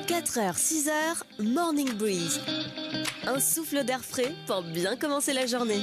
4h, 6h, Morning Breeze. Un souffle d'air frais pour bien commencer la journée.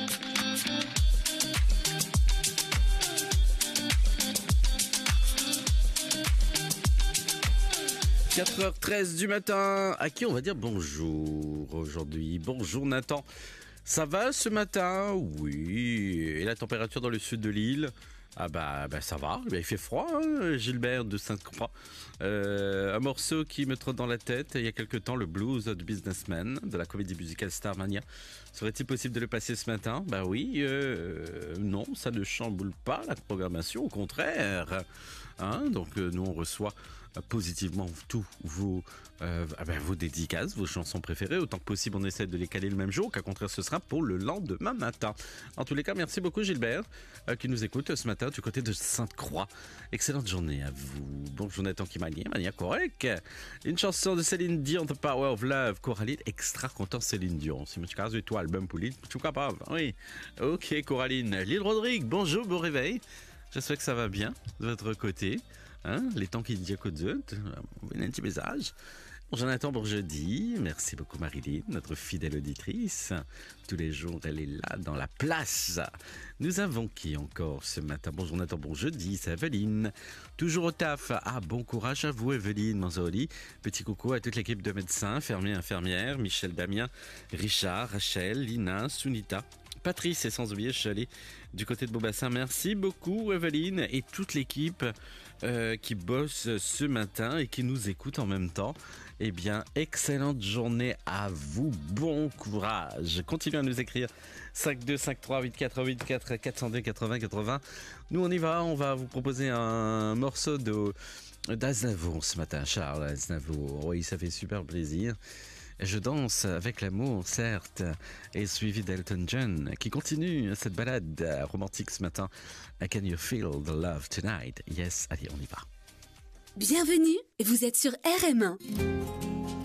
« 4h13 du matin, à qui on va dire bonjour aujourd'hui. Bonjour Nathan, ça va ce matin? Oui, et la température dans le sud de l'île? Ah bah ça va, il fait froid, hein, Gilbert de Sainte-Croix. Un morceau qui me trotte dans la tête il y a quelque temps, le blues du businessman de la comédie musicale Starmania. Serait-il possible de le passer ce matin? Bah oui, non, ça ne chamboule pas la programmation, au contraire. Hein, donc nous on reçoit positivement tous vos dédicaces, vos chansons préférées. Autant que possible, on essaie de les caler le même jour, qu'à contraire, ce sera pour le lendemain matin. En tous les cas, merci beaucoup Gilbert, qui nous écoute ce matin du côté de Sainte-Croix. Excellente journée à vous. Bonjour Nathan Kimani, mania correct. Une chanson de Céline Dion, The Power of Love. Coraline, extra content Céline Dion. Si je casse de toi, album pour l'île, tout capable. Oui. Ok, Coraline. Lille Rodrigue, bonjour, bon réveil. J'espère que ça va bien de votre côté. Hein, les temps qui disent que Dieu, un petit message. Jonathan Bourgeudi, merci beaucoup Marilyn, notre fidèle auditrice. Tous les jours, elle est là dans la place. Nous avons qui encore ce matin? Bonjour Jonathan Bourgeudi, c'est Evelyne. Toujours au taf. Ah, bon courage à vous Evelyne Manzoli. Petit coucou à toute l'équipe de médecins, infirmiers, infirmières, Michel, Damien, Richard, Rachel, Lina, Sunita, Patrice et sans oublier Chalet du côté de Beaubassin. Merci beaucoup Evelyne et toute l'équipe qui bosse ce matin et qui nous écoute en même temps. Eh bien, excellente journée à vous. Bon courage. Continuez à nous écrire 52538484 402 80 80. Nous on y va. On va vous proposer un morceau d'Aznavour ce matin. Charles Aznavour. Oui, ça fait super plaisir. Je danse avec l'amour, certes, et suivi d'Elton John, qui continue cette balade romantique ce matin. Can you feel the love tonight? Yes, allez, on y va. Bienvenue, vous êtes sur RM1.